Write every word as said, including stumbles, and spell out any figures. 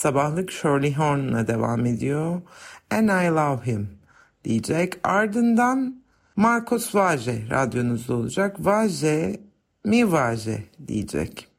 Sabahlık Shirley Horn'la devam ediyor. And I Love Him diyecek. Ardından Marcos Vaje radyonuzda olacak. Vaje mi Vaje diyecek.